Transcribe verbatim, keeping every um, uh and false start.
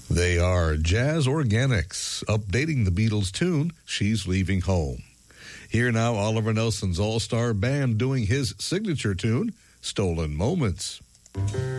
They are Jazz Organics, updating the Beatles tune, She's Leaving Home. Here now, Oliver Nelson's all-star band doing his signature tune, Stolen Moments.